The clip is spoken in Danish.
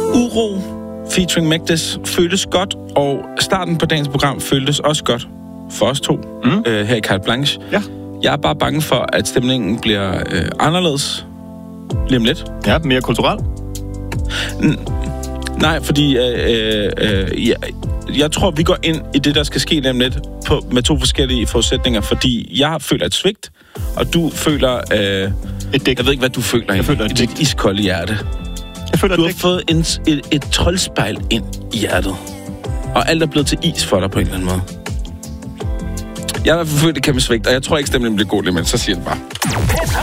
Uro featuring Magdes føltes godt, og starten på dagens program føltes også godt for os to her i Carte Blanche. Ja. Jeg er bare bange for, at stemningen bliver anderledes lige om lidt. Ja, mere kulturel. Nej, fordi jeg tror, vi går ind i det, der skal ske lige om lidt med to forskellige forudsætninger, fordi jeg føler et svigt, og du føler... et dæk. Jeg ved ikke, hvad du føler. Jeg føler et dit iskolde hjerte. Jeg føler du har fået et troldspejl ind i hjertet, og alt er blevet til is for dig på en eller anden måde. Jeg har i hvert fald følt et kæmpe svigt, og jeg tror ikke, stemningen bliver god lige, men så siger det bare.